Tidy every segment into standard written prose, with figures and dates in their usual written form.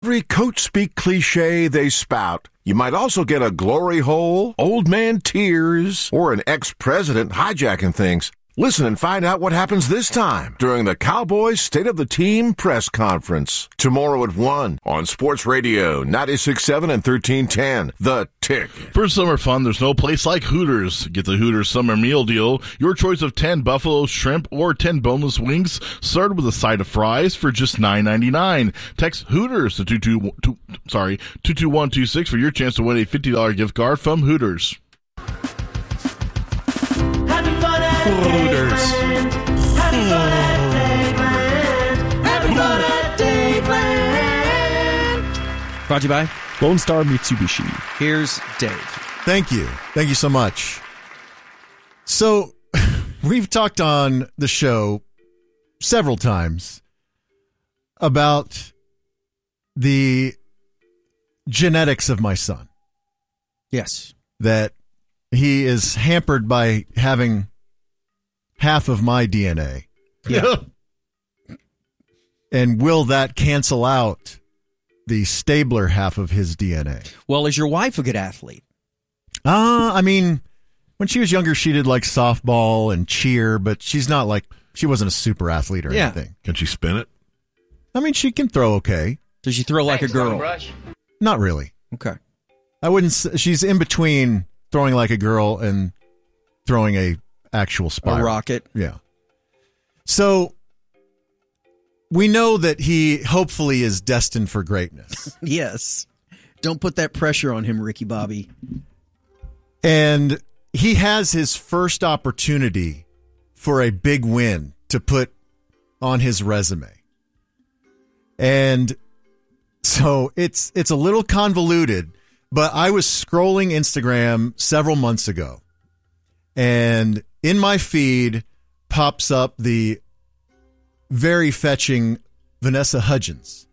Every coach speak cliche they spout. You might also get a glory hole, old man tears, or an ex-president hijacking things. Listen and find out what happens this time during the Cowboys State of the Team press conference. Tomorrow at 1 on Sports Radio 96.7 and 1310. The Tick. For summer fun, there's no place like Hooters. Get the Hooters Summer Meal Deal. Your choice of 10 buffalo shrimp or 10 boneless wings, started with a side of fries for just $9.99. Text Hooters to 22126 for your chance to win a $50 gift card from Hooters. Hooters. Having fun at Daveland. Brought to you by Lone Star Mitsubishi. Here's Dave. Thank you. Thank you so much. So, we've talked on the show several times about the genetics of my son. Yes. That he is hampered by having half of my DNA. Yeah. And will that cancel out the Stabler half of his DNA? Well, is your wife a good athlete? I mean, when she was younger, she did like softball and cheer, but she's not like, she wasn't a super athlete or anything. Can she spin it? I mean, she can throw okay. Does she throw like a girl? Not really. Okay. I wouldn't, she's in between throwing like a girl and throwing a actual spiral. A rocket. Yeah. So we know that he hopefully is destined for greatness. Yes. Don't put that pressure on him, Ricky Bobby. And he has his first opportunity for a big win to put on his resume. And so it's a little convoluted, but I was scrolling Instagram several months ago, and in my feed pops up the very fetching Vanessa Hudgens.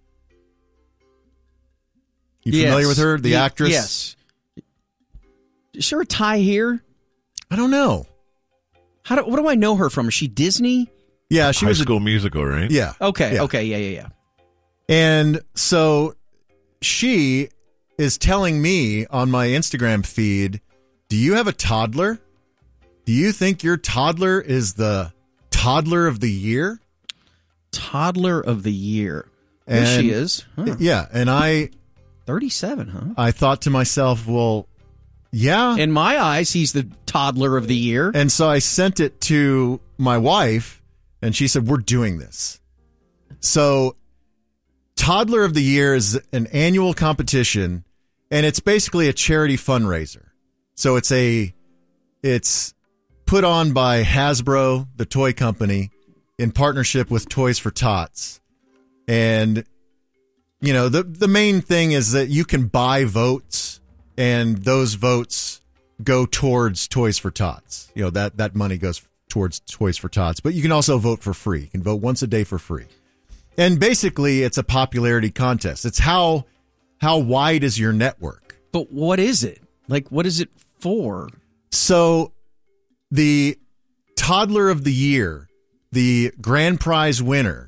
You familiar with her, the actress? Yes. Is there a tie here? I don't know. What do I know her from? Is she Disney? Yeah, she High was School Musical, right? Yeah. Okay. Yeah. Okay. Yeah. And so she is telling me on my Instagram feed, do you have a toddler? Do you think your toddler is the toddler of the year? Toddler of the year. And Well, she is. Huh. Yeah. And I 37, huh? I thought to myself, well, yeah. In my eyes, he's the toddler of the year. And so I sent it to my wife, and she said, we're doing this. So Toddler of the Year is an annual competition, and it's basically a charity fundraiser. So it's put on by Hasbro, the toy company, in partnership with Toys for Tots. And, you know, the main thing is that you can buy votes, and those votes go towards Toys for Tots. You know, that money goes towards Toys for Tots. But you can also vote for free. You can vote once a day for free. And basically, it's a popularity contest. It's how wide is your network? But what is it? Like, what is it for? So, the Toddler of the Year, the grand prize winner,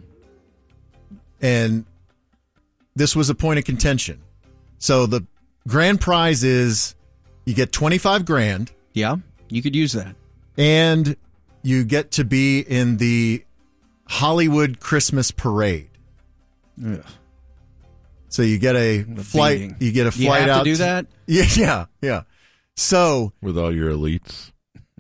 and this was a point of contention. So, the grand prize is you get $25,000. Yeah, you could use that. And you get to be in the Hollywood Christmas Parade. Ugh. So you get a flight. Beating. You get a flight you have out to do that. Yeah. So with all your elites.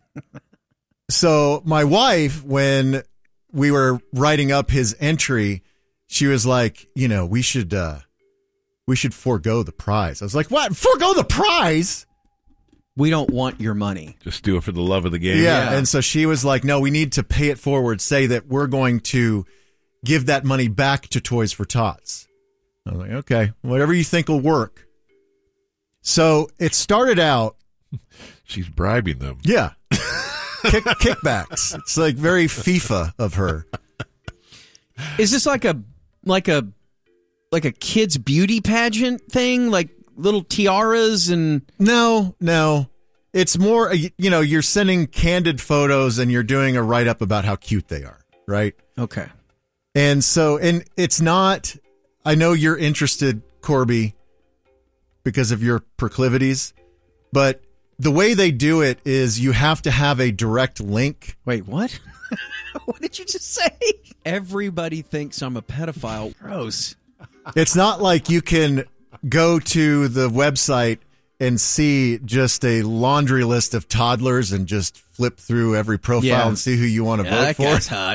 So my wife, when we were writing up his entry, she was like, you know, we should forego the prize. I was like, what? Forego the prize? We don't want your money. Just do it for the love of the game. Yeah. And so she was like, no, we need to pay it forward, say that we're going to give that money back to Toys for Tots. I was like, okay, whatever you think will work. So it started out. She's bribing them. Yeah. Kickbacks. It's like very FIFA of her. Is this like a kid's beauty pageant thing? Like little tiaras and... No. It's more, you know, you're sending candid photos and you're doing a write-up about how cute they are, right? Okay. And so, and it's not, I know you're interested, Corby, because of your proclivities, but the way they do it is you have to have a direct link. Wait, what? What did you just say? Everybody thinks I'm a pedophile. Gross. It's not like you can go to the website and see just a laundry list of toddlers and just flip through every profile and see who you want to vote that for. guy's hot.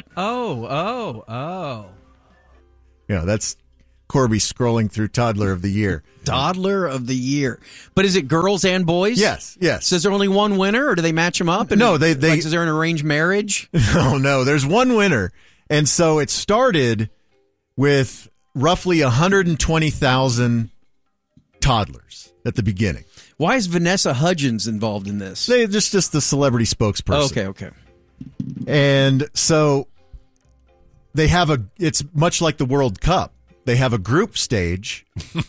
Oh. Yeah, that's Corby scrolling through Toddler of the Year. Toddler of the Year. But is it girls and boys? Yes. So is there only one winner, or do they match them up? And No, they like, is there an arranged marriage? No, there's one winner. And so it started with roughly 120,000 toddlers at the beginning. Why is Vanessa Hudgens involved in this? They just the celebrity spokesperson. Okay. And so they have it's much like the World Cup. They have a group stage.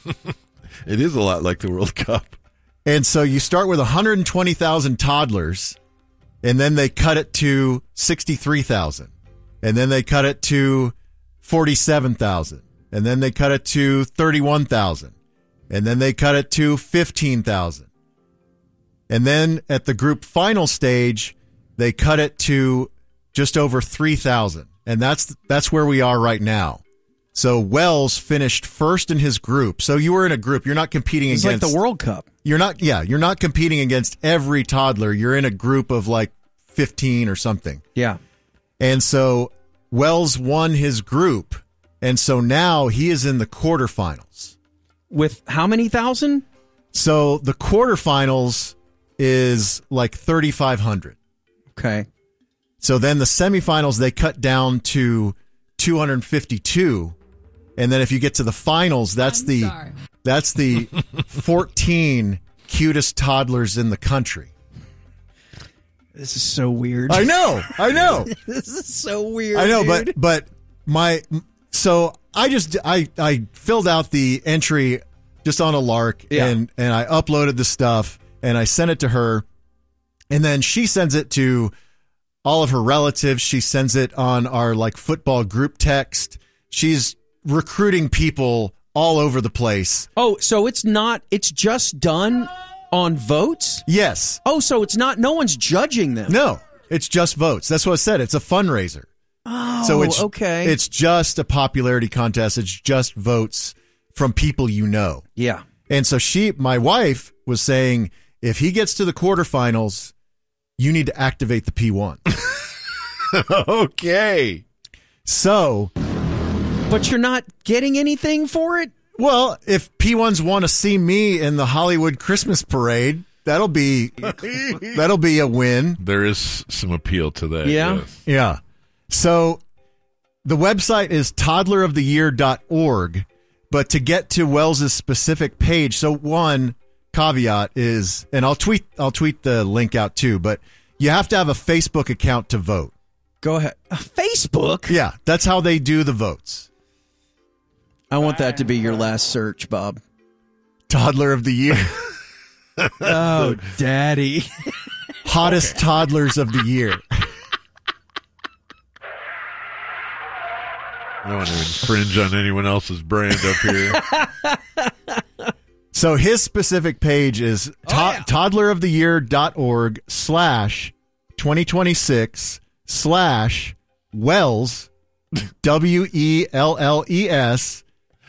It is a lot like the World Cup. And so you start with 120,000 toddlers, and then they cut it to 63,000. And then they cut it to 47,000. And then they cut it to 31,000. And then they cut it to 15,000. And then at the group final stage, they cut it to just over 3,000. And that's where we are right now. So Wells finished first in his group. So you were in a group. You're not competing It's against like the World Cup. You're not competing against every toddler. You're in a group of like 15 or something. Yeah. And so Wells won his group. And so now he is in the quarterfinals. With how many thousand? So the quarterfinals is like 3,500. Okay. So then the semifinals, they cut down to 252. And then if you get to the finals, that's the 14 cutest toddlers in the country. This is so weird. I know. This is so weird. I know, dude. but I filled out the entry just on a lark and I uploaded the stuff and I sent it to her, and then she sends it to all of her relatives. She sends it on our like football group text. She's recruiting people all over the place. Oh, so it's just done on votes? Yes. Oh, so it's not, no one's judging them. No, it's just votes. That's what I said. It's a fundraiser. Oh, So it's okay. It's just a popularity contest. It's just votes from people you know. Yeah. And so my wife was saying, if he gets to the quarterfinals, you need to activate the P1. Okay. So, But you're not getting anything for it? well, if P1s want to see me in the Hollywood Christmas parade, that'll be a win. There is some appeal to that. Yeah. Yes. Yeah. So the website is toddleroftheyear.org, but to get to Wells's specific page, so one caveat is, and I'll tweet the link out too, but you have to have a Facebook account to vote. Go ahead. Facebook? Yeah, that's how they do the votes. I want that to be your last search, Bob. Toddler of the Year. Oh, Daddy. Hottest toddlers of the year. I don't want to infringe on anyone else's brand up here. So his specific page is toddleroftheyear.org/2026/Wells, WELLES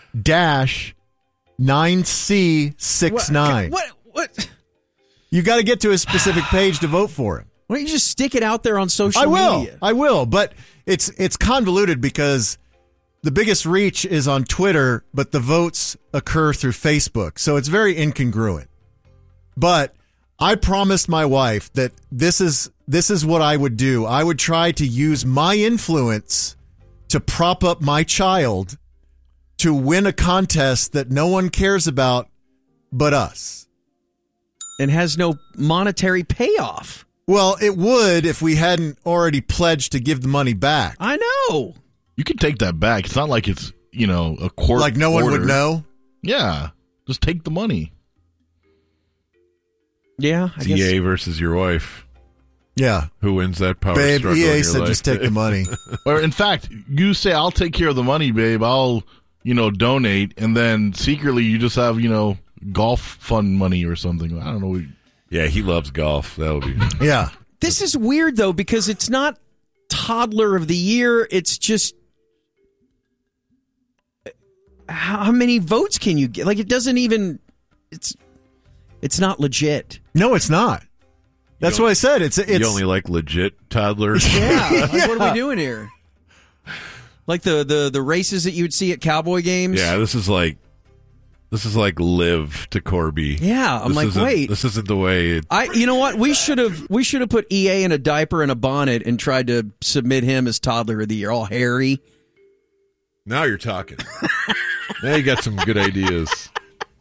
-9C69. What? You got to get to his specific page to vote for him. Why don't you just stick it out there on social media? I will, but it's convoluted because the biggest reach is on Twitter, but the votes occur through Facebook. So it's very incongruent. But I promised my wife that this is what I would do. I would try to use my influence to prop up my child to win a contest that no one cares about but us. And has no monetary payoff. Well, it would if we hadn't already pledged to give the money back. I know. You can take that back. It's not like it's, a court Like no one order. would know? Yeah. Just take the money. Yeah, I It's guess. EA versus your wife. Yeah. Who wins that power Babe, struggle? EA in your said life? just take the money. Or in fact, you say, I'll take care of the money, babe. I'll donate, and then secretly you just have, golf fund money or something. I don't know. Yeah, he loves golf. That'll be. Yeah. This is weird, though, because it's not Toddler of the Year. It's just how many votes can you get? Like, it doesn't even. It's not legit. No, it's not. That's what I said. It's You only like legit toddlers? Yeah. Like, what are we doing here? Like the races that you would see at Cowboy games? Yeah, this is like Live to Corby. Yeah, I'm like, wait. This isn't the way. You know what? We should have put EA in a diaper and a bonnet and tried to submit him as Toddler of the Year, all hairy. Now you're talking. Now you got some good ideas.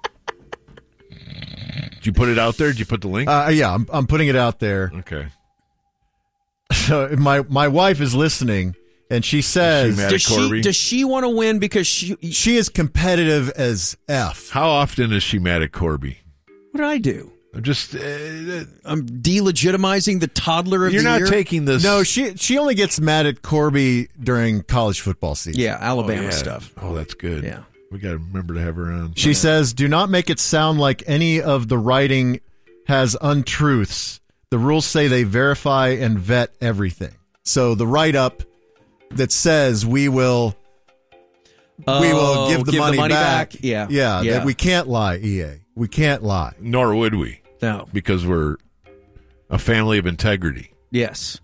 Did you put it out there? Did you put the link? Yeah, I'm putting it out there. Okay. So my wife is listening, and she says, does she want to win because she is competitive as F. How often is she mad at Corby? What did I do? I'm just. I'm delegitimizing the Toddler of the Year. You're not taking this. No, she only gets mad at Corby during college football season. Yeah, Alabama stuff. Oh, that's good. Yeah. We got to remember to have her on. She says, do not make it sound like any of the writing has untruths. The rules say they verify and vet everything. So the write-up that says we will give the money back. Yeah. That we can't lie, EA. We can't lie. Nor would we. No. Because we're a family of integrity. Yes.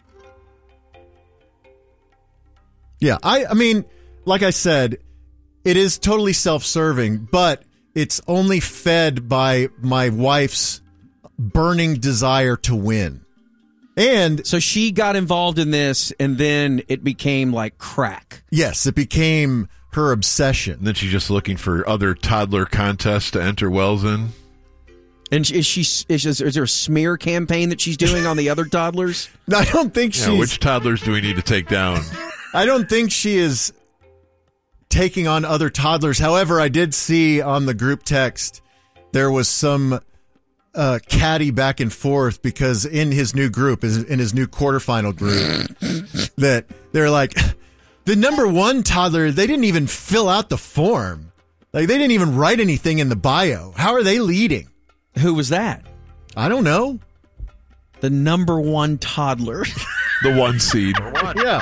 Yeah, I mean, like I said, it is totally self-serving, but it's only fed by my wife's burning desire to win. And so she got involved in this, and then it became like crack. Yes, it became her obsession. And then she's just looking for other toddler contests to enter Wells in. And is there a smear campaign that she's doing on the other toddlers? No, I don't think she's... which toddlers do we need to take down? I don't think she is taking on other toddlers. However, I did see on the group text there was some catty back and forth because in his new group, in his new quarterfinal group, that they're like, the number one toddler, they didn't even fill out the form. Like, they didn't even write anything in the bio. How are they leading? Who was that? I don't know. The number one toddler. The one seed. Yeah.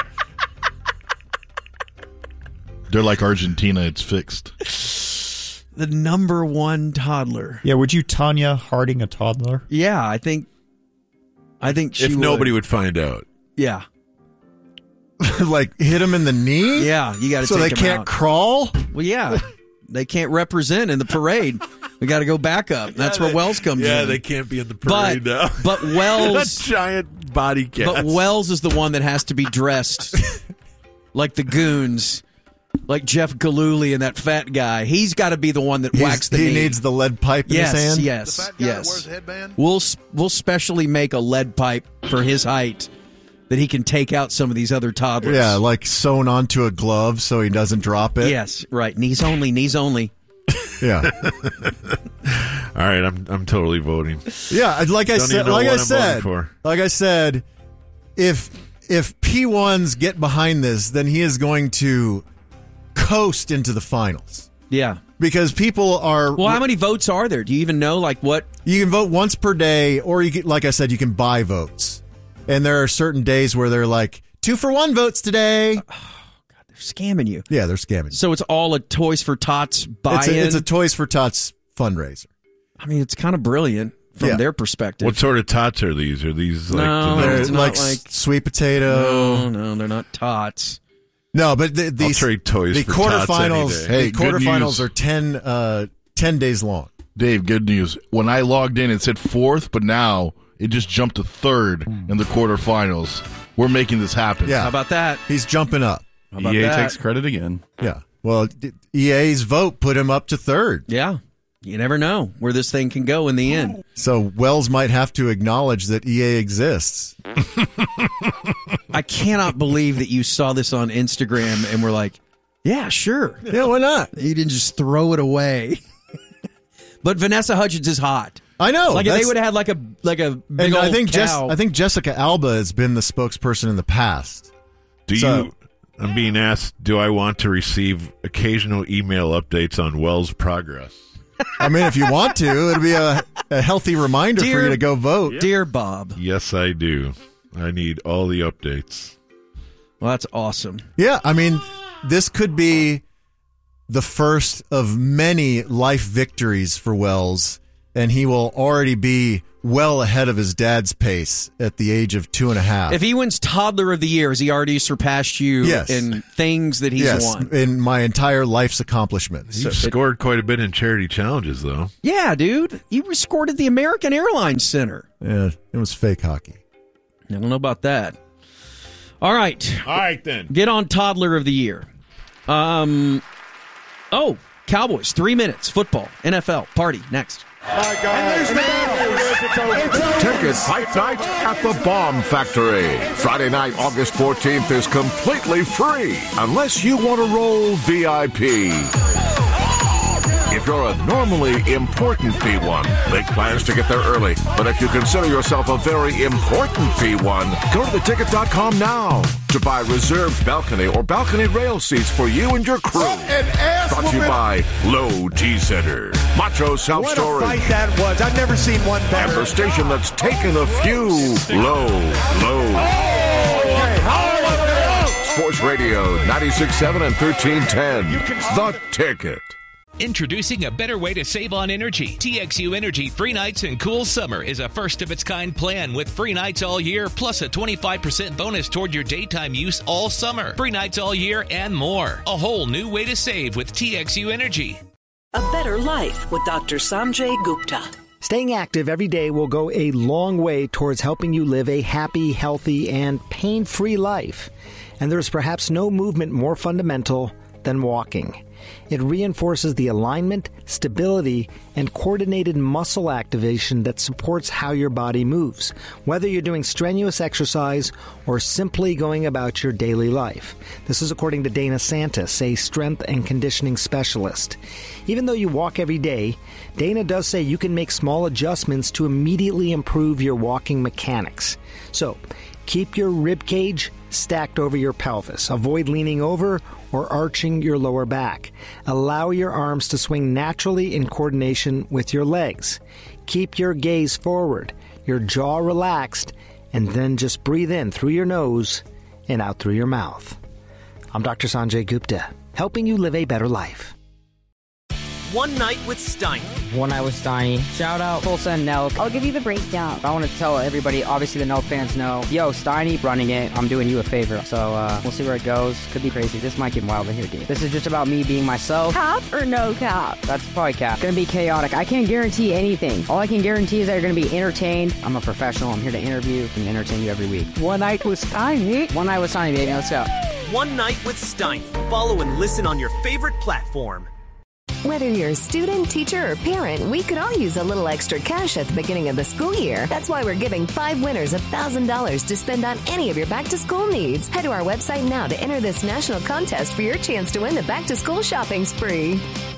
They're like Argentina. It's fixed. The number one toddler. Yeah, would you Tanya Harding a toddler? Yeah, I think she if nobody would find out. Yeah. Like hit him in the knee? Yeah, you got to so take they him can't out. crawl? Well, yeah. They can't represent in the parade. We got to go back up. That's where Wells comes in. Yeah, they can't be in the parade now. But Wells... giant body cast. But Wells is the one that has to be dressed like the goons. Like Jeff Gillooly and that fat guy. He's got to be the one that whacks the knee. He needs the lead pipe in his hand? Yes, The fat guy that wears a headband? We'll specially make a lead pipe for his height that he can take out some of these other toddlers. Yeah, like sewn onto a glove so he doesn't drop it. Yes, right. Knees only. Yeah. All right, I'm totally voting. Yeah, like I said, if P1s get behind this, then he is going to coast into the finals. Yeah. Because people are... Well, how many votes are there? Do you even know, like, what? You can vote once per day, or, like I said, you can buy votes. And there are certain days where they're like, 2-for-1 votes today. Oh, God, they're scamming you. Yeah, they're scamming you. So it's all a Toys for Tots buy-in? It's a Toys for Tots fundraiser. I mean, it's kind of brilliant from their perspective. What sort of tots are these? Are these like... They're it's like, not like sweet potato. No, they're not tots. No, but these I'll trade toys the for tots quarterfinals. any day. Hey, the good quarterfinals news. are 10 days long. Dave, good news. When I logged in, it said fourth, but now it just jumped to third in the quarterfinals. We're making this happen. Yeah, How about that? he's jumping up. How about EA that? takes credit again. Yeah. Well, EA's vote put him up to third. Yeah. You never know where this thing can go in the end. So Wells might have to acknowledge that EA exists. I cannot believe that you saw this on Instagram and were like, yeah, sure. Yeah, why not? You didn't just throw it away. But Vanessa Hudgens is hot. I know. Like if they would have had like a big and old I think cow. I think Jessica Alba has been the spokesperson in the past. Do So- you I'm being asked, do I want to receive occasional email updates on Wells' progress? I mean, if you want to, it'd be a healthy reminder for you to go vote. Dear Bob. Yes, I do. I need all the updates. Well, that's awesome. Yeah, I mean, this could be the first of many life victories for Wells, and he will already be well ahead of his dad's pace at the age of 2.5. If he wins Toddler of the Year, has he already surpassed you in things that he's won? In my entire life's accomplishments. You've scored quite a bit in charity challenges, though. Yeah, dude. You scored at the American Airlines Center. Yeah, it was fake hockey. I don't know about that. All right. All right, then. Get on Toddler of the Year. Cowboys, 3 minutes, football, NFL, party, next. Tickets fight night at the Bomb Factory. Friday night, August 14th is completely free unless you want to roll VIP. If you're a normally important P1, make plans to get there early. But if you consider yourself a very important P1, go to theticket.com now to buy reserved balcony or balcony rail seats for you and your crew. Brought to you by Low Tea Center, Macho Self Storage. What a fight that was. I've never seen one better. And the station that's taken a few low. Sports Radio 96.7 and 1310. The Ticket. Introducing a better way to save on energy. TXU Energy Free Nights and Cool Summer is a first-of-its-kind plan with free nights all year, plus a 25% bonus toward your daytime use all summer. Free nights all year and more. A whole new way to save with TXU Energy. A better life with Dr. Sanjay Gupta. Staying active every day will go a long way towards helping you live a happy, healthy, and pain-free life. And there's perhaps no movement more fundamental than walking. It reinforces the alignment, stability, and coordinated muscle activation that supports how your body moves, whether you're doing strenuous exercise or simply going about your daily life. This is according to Dana Santis, a strength and conditioning specialist. Even though you walk every day, Dana does say you can make small adjustments to immediately improve your walking mechanics. So, keep your rib cage stacked over your pelvis. Avoid leaning over or arching your lower back. Allow your arms to swing naturally in coordination with your legs. Keep your gaze forward, your jaw relaxed, and then just breathe in through your nose and out through your mouth. I'm Dr. Sanjay Gupta, helping you live a better life. One Night with Steiny. One Night with Steiny. Shout out Tulsa and Nelk. I'll give you the breakdown. I want to tell everybody, obviously the Nelk fans know, yo, Steiny running it, I'm doing you a favor. So we'll see where it goes. Could be crazy. This might get wild in here, dude. This is just about me being myself. Cap or no cap? That's probably cap. Gonna be chaotic. I can't guarantee anything. All I can guarantee is that you're gonna be entertained. I'm a professional. I'm here to interview and entertain you every week. One Night with Steiny. One Night with Steiny, baby. Let's go. One Night with Steiny. Follow and listen on your favorite platform. Whether you're a student, teacher, or parent, we could all use a little extra cash at the beginning of the school year. That's why we're giving 5 winners $1,000 to spend on any of your back-to-school needs. Head to our website now to enter this national contest for your chance to win the back-to-school shopping spree.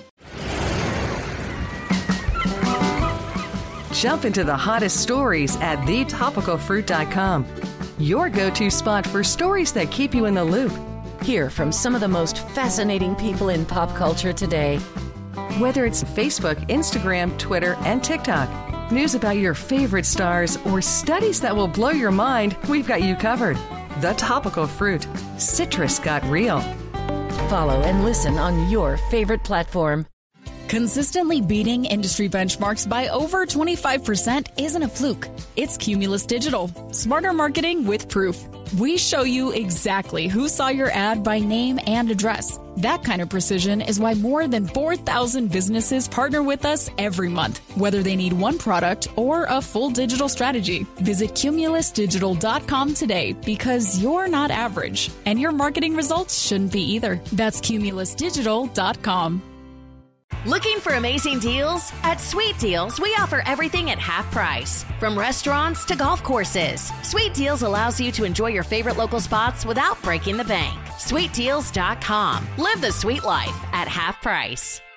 Jump into the hottest stories at thetopicalfruit.com. Your go-to spot for stories that keep you in the loop. Hear from some of the most fascinating people in pop culture today. Whether it's Facebook, Instagram, Twitter, and TikTok, news about your favorite stars, or studies that will blow your mind, we've got you covered. The Topical Fruit. Citrus got real. Follow and listen on your favorite platform. Consistently beating industry benchmarks by over 25% isn't a fluke. It's Cumulus Digital. Smarter marketing with proof. We show you exactly who saw your ad by name and address. That kind of precision is why more than 4,000 businesses partner with us every month, whether they need one product or a full digital strategy. Visit cumulusdigital.com today because you're not average, and your marketing results shouldn't be either. That's cumulusdigital.com. Looking for amazing deals? At Sweet Deals, we offer everything at half price. From restaurants to golf courses, Sweet Deals allows you to enjoy your favorite local spots without breaking the bank. SweetDeals.com. Live the sweet life at half price.